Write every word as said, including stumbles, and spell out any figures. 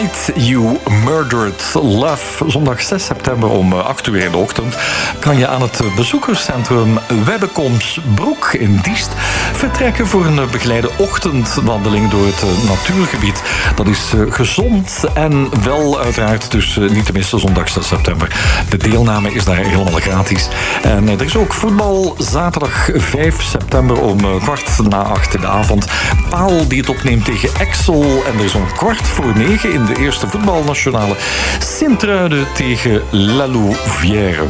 You Murdered Love. Zondag zes september om acht uur in de ochtend kan je aan het bezoekerscentrum Webbekomsbroek in Diest vertrekken voor een begeleide ochtendwandeling door het natuurgebied. Dat is gezond en wel uiteraard dus niet te missen zondag zes september. De deelname is daar helemaal gratis. En er is ook voetbal zaterdag vijf september om kwart na acht in de avond. Paal die het opneemt tegen Exel en er is om kwart voor negen in de eerste voetbalnationale Sint-Truiden tegen La Louvière.